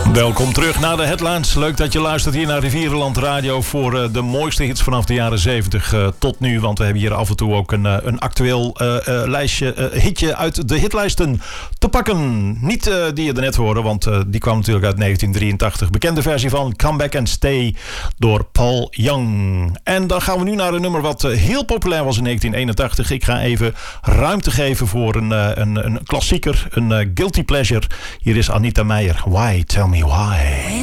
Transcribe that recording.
Welkom terug naar de Headlines. Leuk dat je luistert hier naar Rivierenland Radio voor de mooiste hits vanaf de jaren 70 tot nu. Want we hebben hier af en toe ook een actueel hitje uit de hitlijsten te pakken. Niet die je net hoorde, want die kwam natuurlijk uit 1983. Bekende versie van Come Back and Stay door Paul Young. En dan gaan we nu naar een nummer wat heel populair was in 1981. Ik ga even ruimte geven voor een klassieker, een guilty pleasure. Hier is Anita Meijer. Why? Tell me why.